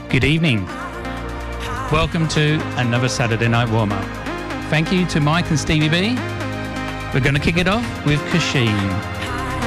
Good evening. Welcome to another Saturday Night Warm-Up. Thank you to Mike and Stevie B. We're going to kick it off with Kasheen.